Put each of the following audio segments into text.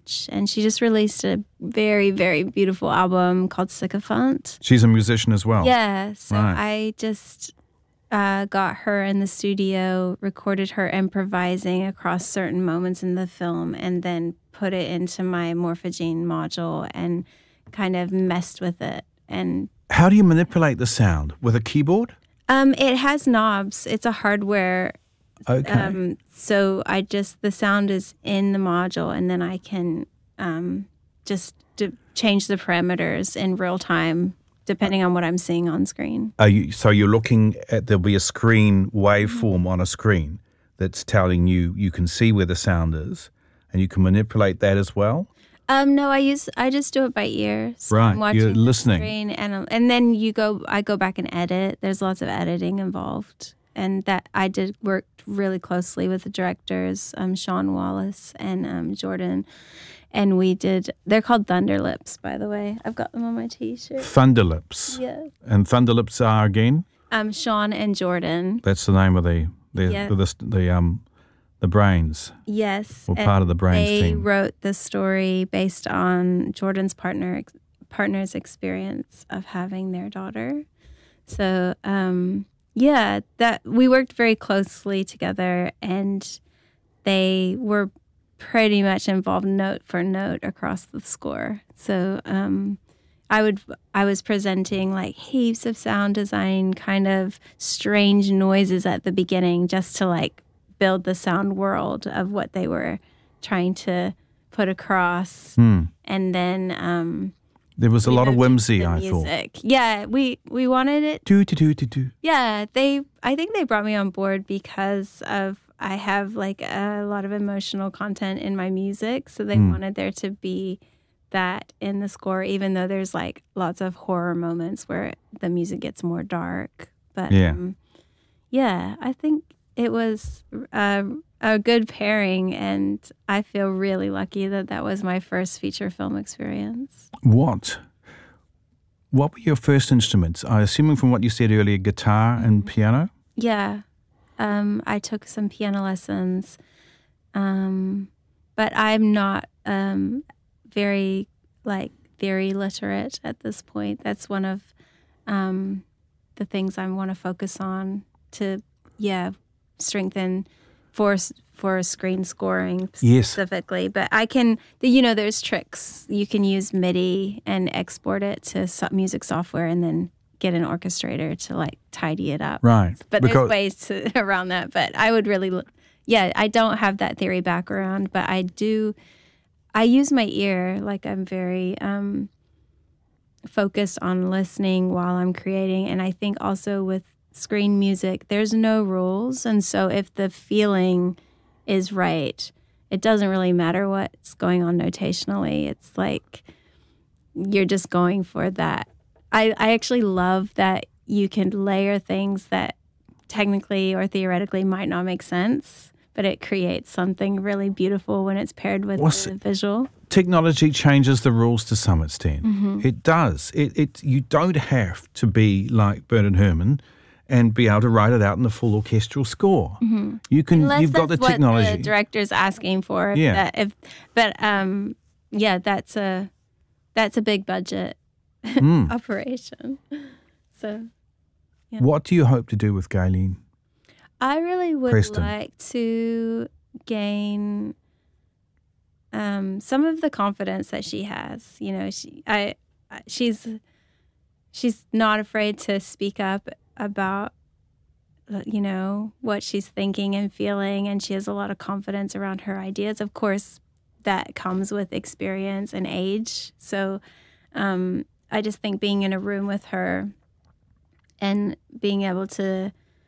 much. And she just released a very, very beautiful album called Sycophant. She's a musician as well. Yeah. So Right. I just got her in the studio, recorded her improvising across certain moments in the film, and then put it into my Morphogene module and kind of messed with it. And how do you manipulate the sound? With a keyboard? It has knobs. It's a hardware. Okay. So the sound is in the module, and then I can just change the parameters in real time, depending on what I'm seeing on screen. So you're looking at, there'll be a screen waveform on a screen that's telling you can see where the sound is, and you can manipulate that as well? No, I just do it by ear. So Right, I'm watching you're the listening. screen, and then I go back and edit. There's lots of editing involved. And that I did work really closely with the directors, Sean Wallace and Jordan. And they're called Thunderlips, by the way. I've got them on my T-shirt. Thunderlips. Yeah. And Thunderlips are again? Sean and Jordan. That's the name of the Brains. Yes. Or part of the Brains they team. They wrote the story based on Jordan's partner's experience of having their daughter. So, that we worked very closely together, and they were pretty much involved note for note across the score. So I was presenting like heaps of sound design, kind of strange noises at the beginning, just to like build the sound world of what they were trying to put across. And then there was a lot of whimsy, I thought. Yeah, we wanted it. Do. Yeah, I think they brought me on board because I have like a lot of emotional content in my music, so they wanted there to be that in the score, even though there's like lots of horror moments where the music gets more dark. But I think it was a good pairing, and I feel really lucky that was my first feature film experience. What were your first instruments? I'm assuming from what you said earlier, guitar and piano? Yeah. I took some piano lessons, but I'm not very theory literate at this point. That's one of the things I want to focus on to strengthen for screen scoring specifically. But I can, there's tricks. You can use MIDI and export it to music software, and then get an orchestrator to like tidy it up. Right. But there's ways around that. But I would really, I don't have that theory background, but I use my ear. Like I'm very focused on listening while I'm creating. And I think also with screen music, there's no rules. And so if the feeling is right, it doesn't really matter what's going on notationally. It's like you're just going for that. I actually love that you can layer things that technically or theoretically might not make sense, but it creates something really beautiful when it's paired with the visual. Technology changes the rules to some extent. Mm-hmm. It does. You don't have to be like Bernard Herrmann and be able to write it out in the full orchestral score. Mm-hmm. You've got the technology. What the director's asking for. Yeah. That's a big budget operation. So, yeah. What do you hope to do with Gaylene? I really would Preston. like to gain some of the confidence that she has. She's not afraid to speak up about what she's thinking and feeling, and she has a lot of confidence around her ideas. Of course, that comes with experience and age. So I just think being in a room with her and being able to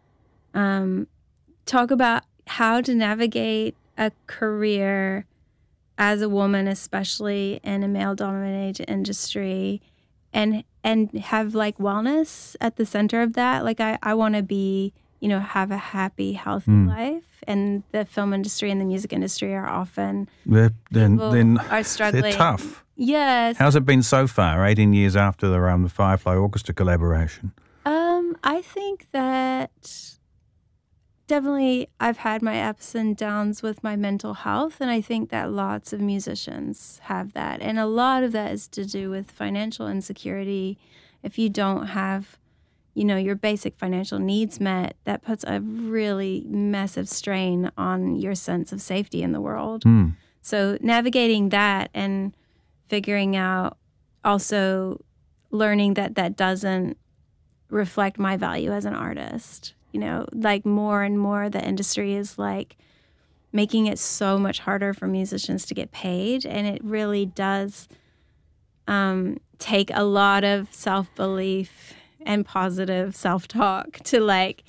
talk about how to navigate a career as a woman, especially in a male-dominated industry, and have like wellness at the center of that. Like I want to be, have a happy, healthy life. And the film industry and the music industry are often They're struggling. They're tough. Yes. How's it been so far, 18 years after the Firefly Orchestra collaboration? I think that definitely, I've had my ups and downs with my mental health, and I think that lots of musicians have that. And a lot of that is to do with financial insecurity. If you don't have, your basic financial needs met, that puts a really massive strain on your sense of safety in the world. So navigating that and figuring out, also learning that doesn't reflect my value as an artist. Like more and more the industry is like making it so much harder for musicians to get paid. And it really does take a lot of self-belief and positive self-talk to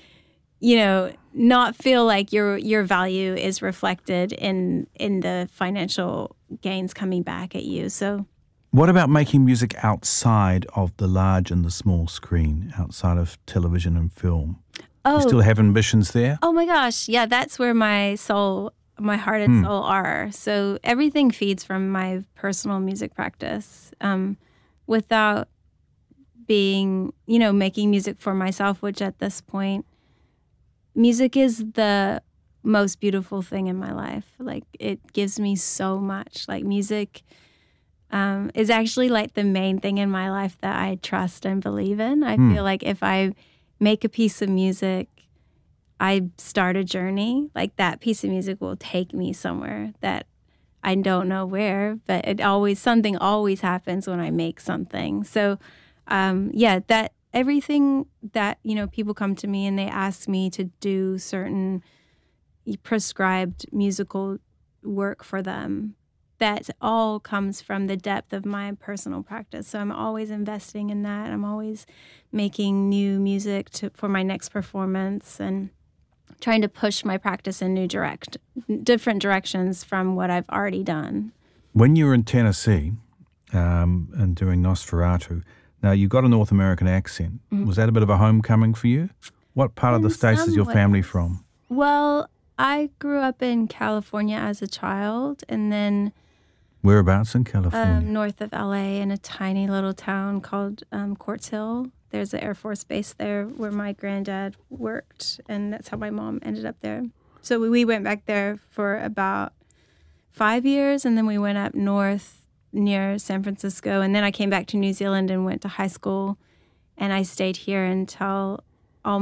not feel like your value is reflected in the financial gains coming back at you. So what about making music outside of the large and the small screen, outside of television and film? Oh, you still have ambitions there? Oh my gosh. Yeah, that's where my heart and soul are. So everything feeds from my personal music practice. Without being, making music for myself, which at this point, music is the most beautiful thing in my life. Like, it gives me so much. Like, music is actually like the main thing in my life that I trust and believe in. I feel like if I make a piece of music, I start a journey. Like, that piece of music will take me somewhere that I don't know where, but something always happens when I make something. So, that everything that, people come to me and they ask me to do certain prescribed musical work for them, that all comes from the depth of my personal practice. So I'm always investing in that. I'm always making new music for my next performance and trying to push my practice in different directions from what I've already done. When you were in Tennessee and doing Nosferatu, now you've got a North American accent. Was that a bit of a homecoming for you? What part of the States is your family from? Well, I grew up in California as a child, and then whereabouts in California? North of LA, in a tiny little town called Quartz Hill. There's an Air Force base there where my granddad worked, and that's how my mom ended up there. So we went back there for about 5 years, and then we went up north near San Francisco, and then I came back to New Zealand and went to high school, and I stayed here until I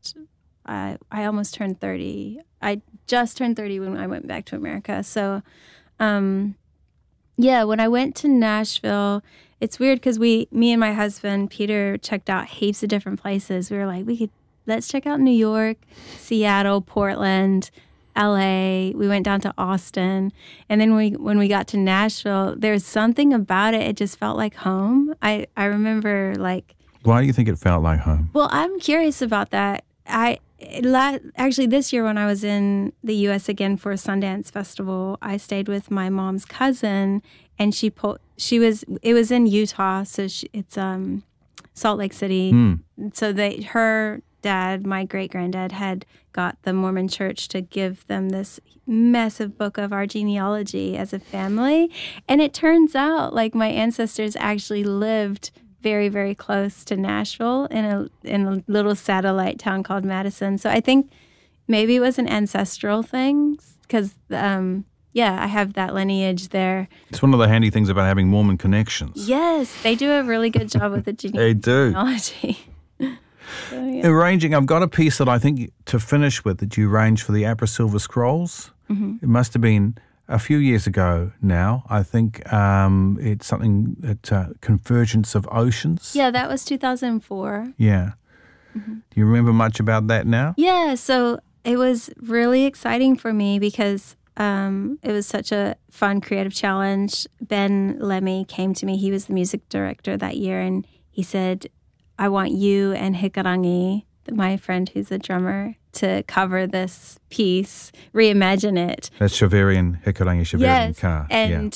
almost turned 30. I just turned 30 when I went back to America. So, when I went to Nashville, it's weird because me and my husband, Peter, checked out heaps of different places. We were like, let's check out New York, Seattle, Portland, LA. We went down to Austin. And then when we got to Nashville, there's something about it. It just felt like home. I remember Why do you think it felt like home? Well, I'm curious about that. Actually, this year when I was in the U.S. again for a Sundance Festival, I stayed with my mom's cousin, and it was in Utah, so it's Salt Lake City. So her dad, my great granddad, had got the Mormon Church to give them this massive book of our genealogy as a family, and it turns out like my ancestors actually lived very, very close to Nashville in a little satellite town called Madison. So I think maybe it was an ancestral thing because, I have that lineage there. It's one of the handy things about having Mormon connections. Yes, they do a really good job with the genealogy. They do. Arranging, I've got a piece that I think to finish with that you arranged for the Opera Silver Scrolls. It must have been a few years ago now. I think it's something that Convergence of Oceans. Yeah, that was 2004. Yeah. Do you remember much about that now? Yeah, so it was really exciting for me because it was such a fun creative challenge. Ben Lemmy came to me. He was the music director that year, and he said, I want you and Hikarangi, my friend who's a drummer, to cover this piece, reimagine it. That's Shavarian, Hikarangi Shavarian yes, Ka. And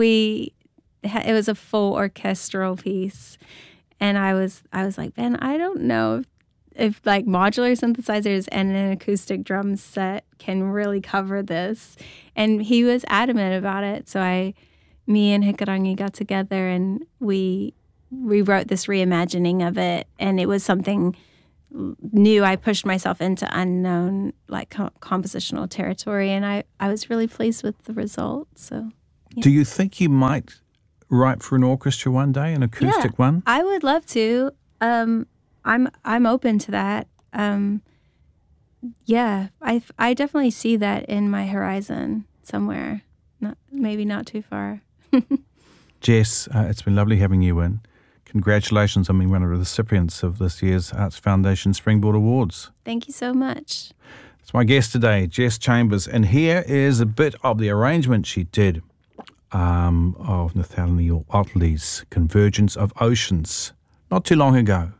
it was a full orchestral piece. And I was like, Ben, I don't know if like modular synthesizers and an acoustic drum set can really cover this. And he was adamant about it. So me and Hikarangi got together and we wrote this reimagining of it. And it was something knew I pushed myself into unknown, like compositional territory, and I was really pleased with the result. So, yeah. Do you think you might write for an orchestra one day, an acoustic one? I would love to. I'm open to that. I definitely see that in my horizon somewhere. Maybe not too far. Jess, it's been lovely having you in. Congratulations on being one of the recipients of this year's Arts Foundation Springboard Awards. Thank you so much. It's my guest today, Jess Chambers, and here is a bit of the arrangement she did of Nathaniel Otley's Convergence of Oceans not too long ago.